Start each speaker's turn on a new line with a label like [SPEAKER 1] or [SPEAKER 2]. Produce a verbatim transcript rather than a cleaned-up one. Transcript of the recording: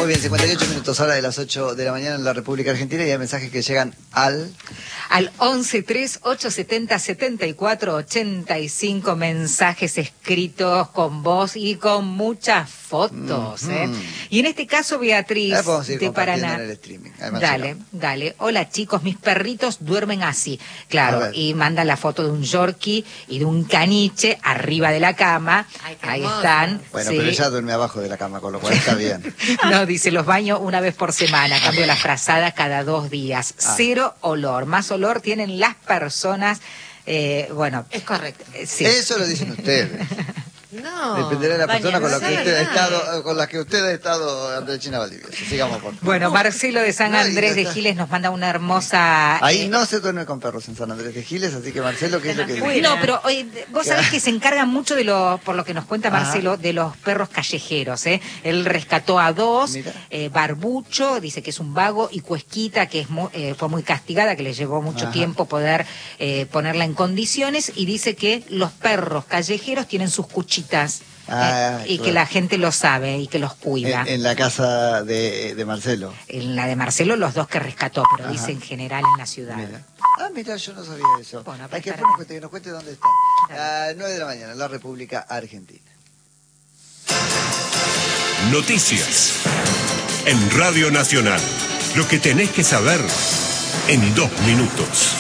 [SPEAKER 1] bien, cincuenta y ocho minutos, hora de las ocho de la mañana en la República Argentina, y hay mensajes que llegan al...
[SPEAKER 2] Al once tres ocho setenta setenta y cuatro ochenta y cinco, mensajes escritos con voz y con muchas fotos. Mm-hmm. ¿eh? Y en este caso, Beatriz de Paraná.
[SPEAKER 1] En el streaming.
[SPEAKER 2] Dale, llegamos. dale. Hola chicos, mis perritos duermen así. Claro, y manda la foto de un yorkie y de un caniche arriba de la cama. Ay, ahí hermoso. Están.
[SPEAKER 1] Bueno,
[SPEAKER 2] sí.
[SPEAKER 1] pero ella duerme abajo de la cama, con lo cual está bien.
[SPEAKER 2] No, dice, los baño una vez por semana, cambio la frazada cada dos días. Ah. Cero olor, más olor tienen las personas, eh, bueno.
[SPEAKER 3] Es correcto.
[SPEAKER 2] Eh, sí.
[SPEAKER 1] Eso lo dicen ustedes.
[SPEAKER 3] No.
[SPEAKER 1] Dependerá de la persona con la que usted ha estado, con la que usted ha estado, Andresina Valdivia. Sigamos por favor.
[SPEAKER 2] Bueno, Marcelo de San Andrés de Giles nos manda una hermosa.
[SPEAKER 1] Ahí
[SPEAKER 2] eh...
[SPEAKER 1] no se duerme con perros en San Andrés de Giles, así que Marcelo, ¿qué es lo que dice?
[SPEAKER 2] No, pero oye, vos sabés que se encargan mucho de los, por lo que nos cuenta Marcelo, Ajá. de los perros callejeros, ¿eh? Él rescató a dos, eh, Barbucho, dice que es un vago, y Cuesquita, que es muy, eh, fue muy castigada, que le llevó mucho Ajá. tiempo poder eh, ponerla en condiciones, y dice que los perros callejeros tienen sus cuchitas. Ah, eh, y claro. que la gente lo sabe y que los cuida.
[SPEAKER 1] En, en la casa de, de Marcelo.
[SPEAKER 2] En la de Marcelo, los dos que rescató, pero Ajá. dice en general en la ciudad.
[SPEAKER 1] Mira. Ah, mira, yo no sabía eso. Bueno, hay que después que nos cuente dónde está. A las nueve de la mañana, en la República Argentina.
[SPEAKER 4] Noticias. En Radio Nacional. Lo que tenés que saber en dos minutos.